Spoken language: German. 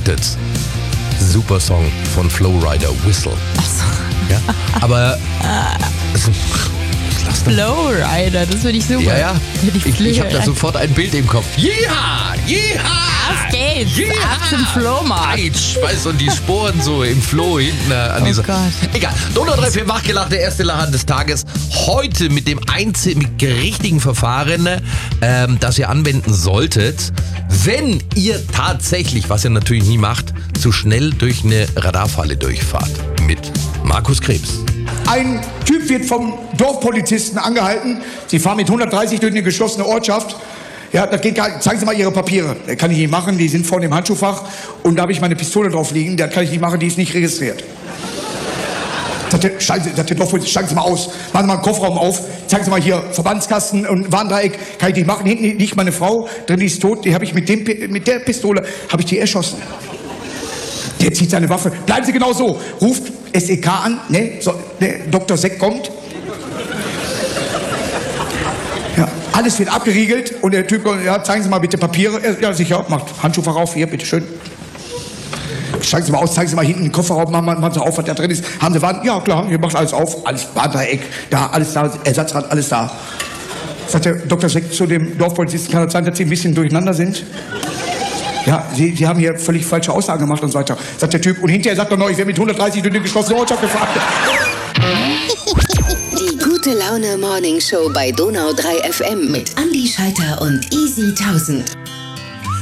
Wanted. Super Song von Flowrider, Whistle. Ach so. Ja, aber... Flowrider, das finde ich super. Ja. Ich habe da sofort ein Bild im Kopf. Yeeha! Auf geht's! Ab zum Flohmarkt! Weißt du, und die Sporen so im Floh hinten an dieser... Gott. Egal. Donau 3 für wachgelacht, der erste Lacher des Tages. Heute mit dem mit richtigen Verfahren, das ihr anwenden solltet, wenn ihr tatsächlich, was ihr natürlich nie macht, zu schnell durch eine Radarfalle durchfahrt. Mit Markus Krebs. Ein Typ wird vom Dorfpolizisten angehalten. Sie fahren mit 130 durch eine geschlossene Ortschaft. Ja, das geht gar nicht. Zeigen Sie mal Ihre Papiere. Das kann ich nicht machen, die sind vorne im Handschuhfach. Und da habe ich meine Pistole drauf liegen, das kann ich nicht machen, die ist nicht registriert. Steigen Sie mal aus, machen Sie mal einen Kofferraum auf, zeigen Sie mal hier Verbandskasten und Warndreieck, kann ich nicht machen. Hinten liegt meine Frau, drin, die ist tot, die habe ich mit der Pistole, habe ich die erschossen. Der zieht seine Waffe. Bleiben Sie genau so. Ruft SEK an. Dr. Seck kommt. Ja, alles wird abgeriegelt. Und der Typ, ja, zeigen Sie mal bitte Papiere. Ja, sicher. Macht Handschuhfach auf. Hier, bitteschön. Steigen Sie mal aus, zeigen Sie mal hinten den Kofferraum, machen Sie auf, was da drin ist. Haben Sie Warn? Ja, klar, hier macht alles auf. Alles Bahndreieck, da, alles da, Ersatzrad, alles da. Sagt der Dr. Seck zu dem Dorfpolizisten, kann das sein, dass Sie ein bisschen durcheinander sind? Ja, Sie haben hier völlig falsche Aussagen gemacht und so weiter. Sagt der Typ. Und hinterher sagt er noch, ich werde mit 130 durch eine geschlossene Ortschaft gefahren. Die gute Laune Morning Show bei Donau 3 FM mit Andi Schalter und Easy 1000.